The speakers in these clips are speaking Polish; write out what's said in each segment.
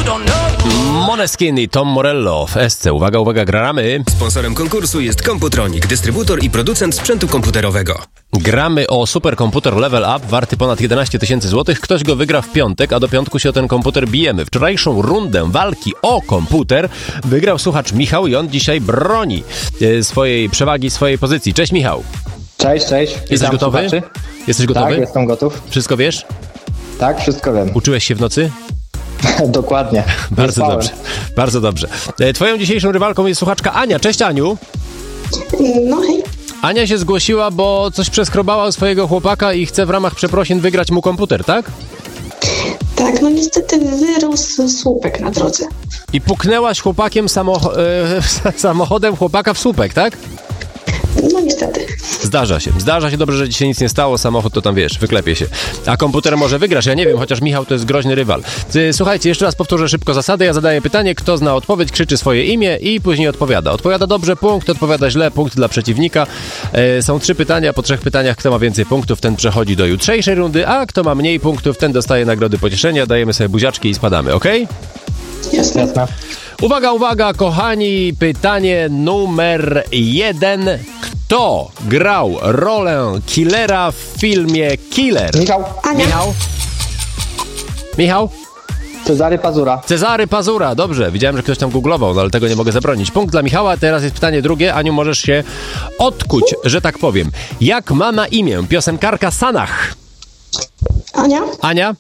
Måneskin i Tom Morello w SC. Uwaga, uwaga, gramy. Sponsorem konkursu jest Computronic, dystrybutor i producent sprzętu komputerowego. Gramy o superkomputer Level Up, warty ponad 11 tysięcy złotych. Ktoś go wygra w piątek, a do piątku się o ten komputer bijemy. Wczorajszą rundę walki o komputer wygrał słuchacz Michał i on dzisiaj broni swojej przewagi, swojej pozycji. Cześć Michał. Cześć. Jesteś gotowy? Słuchaczy. Jesteś gotowy? Tak, jestem gotów. Wszystko wiesz? Tak, wszystko wiem. Uczyłeś się w nocy? Dokładnie. Bardzo dobrze, bardzo dobrze. Twoją dzisiejszą rywalką jest słuchaczka Ania. Cześć Aniu. No hej. Ania się zgłosiła, bo coś przeskrobała u swojego chłopaka i chce w ramach przeprosin wygrać mu komputer, tak? Tak, no niestety wyrósł słupek na drodze. I puknęłaś chłopakiem samochodem chłopaka w słupek, tak? No niestety. Zdarza się, dobrze, że dzisiaj nic nie stało, samochód to tam wiesz, wyklepie się. A komputer może wygrasz, ja nie wiem, chociaż Michał to jest groźny rywal. Słuchajcie, jeszcze raz powtórzę szybko zasady, ja zadaję pytanie, kto zna odpowiedź, krzyczy swoje imię i później odpowiada. Odpowiada dobrze, punkt, odpowiada źle, punkt dla przeciwnika. Są 3 pytania, po 3 pytaniach, kto ma więcej punktów, ten przechodzi do jutrzejszej rundy, a kto ma mniej punktów, ten dostaje nagrody pocieszenia, dajemy sobie buziaczki i spadamy, okej? Jasne. Uwaga, kochani, pytanie numer 1. Kto grał rolę killera w filmie Killer? Michał. Ania. Michał? Cezary Pazura, dobrze. Widziałem, że ktoś tam googlował, no ale tego nie mogę zabronić. Punkt dla Michała, teraz jest pytanie drugie. Aniu, możesz się odkuć, że tak powiem. Jak ma na imię piosenkarka Sanach? Ania?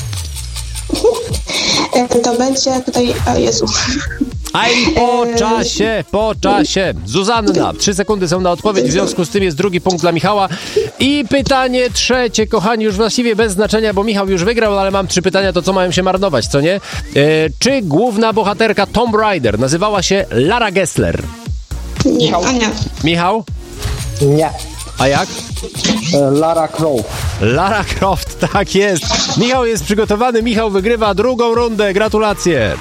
To będzie tutaj... O Jezu. Aj, po czasie. Zuzanna, 3 sekundy są na odpowiedź, w związku z tym jest drugi punkt dla Michała. I pytanie trzecie, kochani, już właściwie bez znaczenia, bo Michał już wygrał, ale mam 3 pytania, to co mają się marnować, co nie? Czy główna bohaterka Tomb Raider nazywała się Lara Gessler? Nie, Michał. Ania. Michał? Nie. A jak? Lara Croft. Lara Croft, tak jest. Michał jest przygotowany, Michał wygrywa drugą rundę, gratulacje.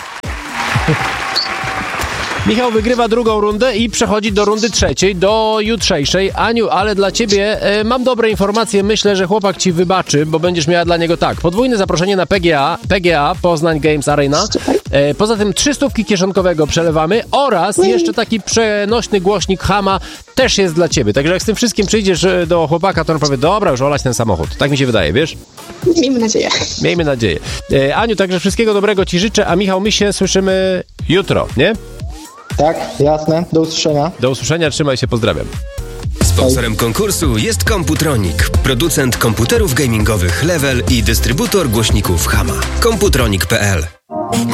Michał wygrywa drugą rundę i przechodzi do rundy trzeciej, do jutrzejszej. Aniu, ale dla ciebie mam dobre informacje. Myślę, że chłopak ci wybaczy, bo będziesz miała dla niego tak. Podwójne zaproszenie na PGA, Poznań Games Arena. Poza tym 300 kieszonkowego przelewamy oraz jeszcze taki przenośny głośnik Hama też jest dla ciebie. Także jak z tym wszystkim przyjdziesz do chłopaka, to on powie, dobra, już olać ten samochód. Tak mi się wydaje, wiesz? Miejmy nadzieję. Aniu, także wszystkiego dobrego ci życzę, a Michał, my się słyszymy jutro, nie? Tak, jasne. Do usłyszenia. Do usłyszenia, trzymaj się, pozdrawiam. Sponsorem konkursu jest Computronic, producent komputerów gamingowych Level i dystrybutor głośników Hama. Computronic.pl